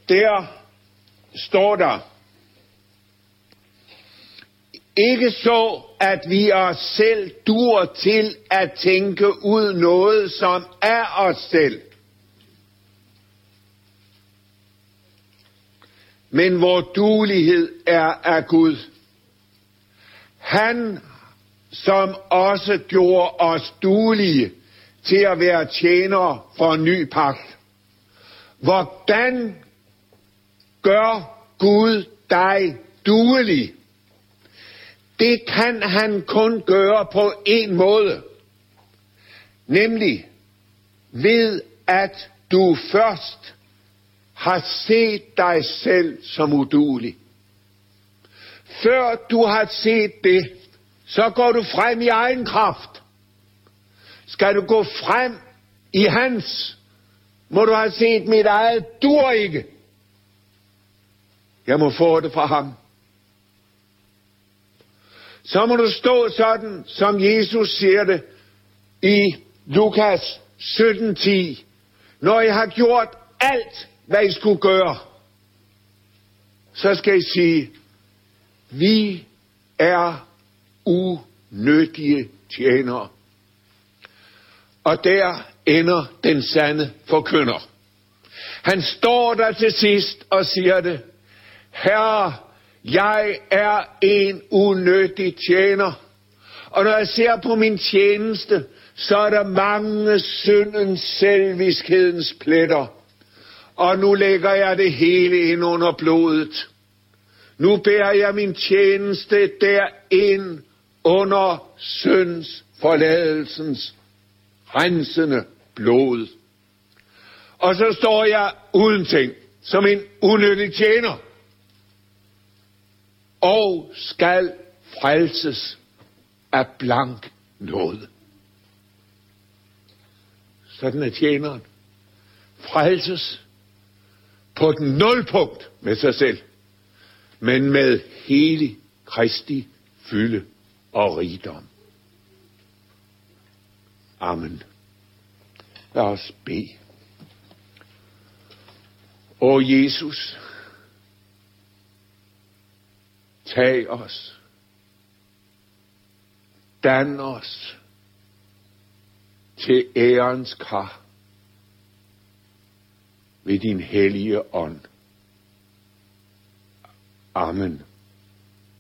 der står der, ikke så, at vi os selv duer til at tænke ud noget, som er os selv, men vor duelighed er af Gud. Han, som også gjorde os duelige til at være tjenere for en ny pagt. Hvordan gør Gud dig duelig? Det kan han kun gøre på en måde, nemlig ved at du først har set dig selv som uduelig. Før du har set det, så går du frem i egen kraft. Skal du gå frem i hans, må du have set mit eget dur ikke. Jeg må få det fra ham. Så må du stå sådan, som Jesus siger det i Lukas 17:10. Når I har gjort alt, hvad I skulle gøre, så skal I sige, vi er unyttige tjenere. Og der ender den sande forkynder. Han står der til sidst og siger det, Herre, jeg er en unyttig tjener, og når jeg ser på min tjeneste, så er der mange syndens, selviskhedens pletter, og nu lægger jeg det hele ind under blodet. Nu bærer jeg min tjeneste derind under synds forladelsens rensende blod. Og så står jeg uden ting, som en unyttig tjener, og skal frelses af blank nåde. Sådan er tjeneren. Frelses på den nulpunkt med sig selv, men med hele Kristi fylde og rigdom. Amen. Lad os bede. O Jesus, tag os, dan os til ærens kar ved din hellige ånd. Amen.